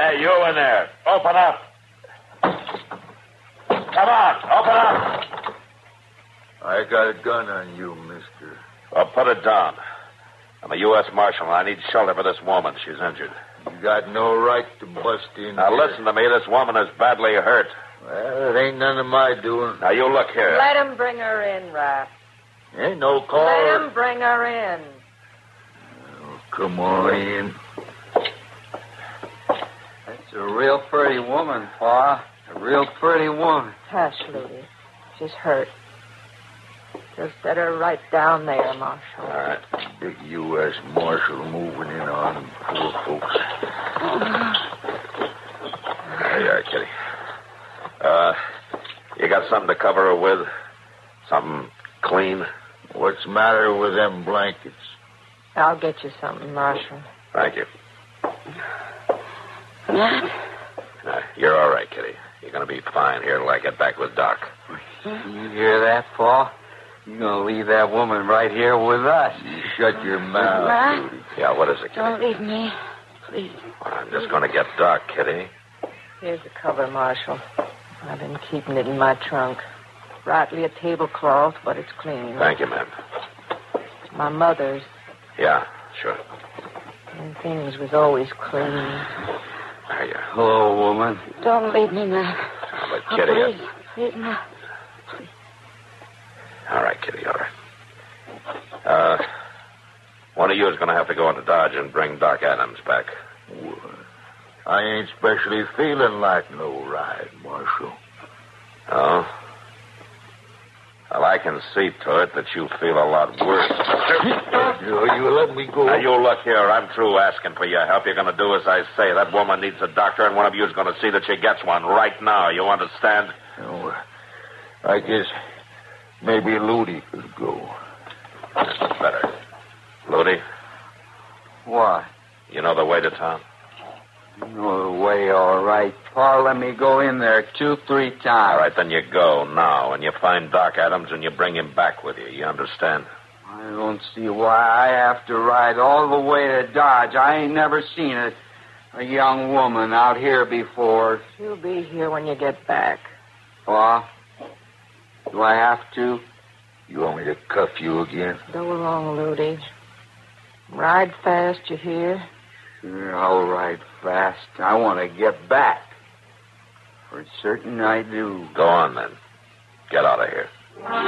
Hey, you in there. Open up. Come on, open up. I got a gun on you, mister. Well, put it down. I'm a U.S. Marshal, and I need shelter for this woman. She's injured. You got no right to bust in Now, here. listen to me. This woman is badly hurt. Well, it ain't none of my doing. Now, you look here. Let him bring her in, Rap. Ain't no call. Let him bring her in. Oh, come on in. That's a real pretty woman, Pa. A real pretty woman. Hush, Ludi. She's hurt. Just set her right down there, Marshal. All right. Big U.S. Marshal moving in on them poor folks. There you are, Kitty. You got something to cover her with? Something clean? What's the matter with them blankets? I'll get you something, Marshal. Thank you. You're all right, Kitty. You're going to be fine here till I get back with Doc. You hear that, Pa? You're going to leave that woman right here with us. You shut your mouth, Right. Judy. Yeah, what is it, Kitty? Don't leave me. Please. I'm just going to get Doc, Kitty. Here's the cover, Marshal. I've been keeping it in my trunk. Rightly a tablecloth, but it's clean. Thank you, ma'am. My mother's. Yeah, sure. And things was always clean. There you are. Hello, woman. Don't leave me, man. But, Kitty... Please. Please, no. All right, Kitty, all right. One of you is going to have to go into Dodge and bring Doc Adams back. Well, I ain't especially feeling like no ride, Marshal. Oh? Well, I can see to it that you feel a lot worse. You let me go. Now, you look here. I'm through asking for your help. You're going to do as I say. That woman needs a doctor, and one of you is going to see that she gets one right now. You understand? Oh, I guess maybe Ludi could go. That's better. Ludi, What? you know the way to town? You know the way, all right. Pa, let me go in there 2-3 times. All right, then you go now, and you find Doc Adams, and you bring him back with you. You understand? I don't see why I have to ride all the way to Dodge. I ain't never seen a young woman out here before. She'll be here when you get back. Pa, do I have to? You want me to cuff you again? Go along, Ludi. Ride fast, you hear? Sure, I'll ride fast. I want to get back. For certain I do. Go on, then. Get out of here.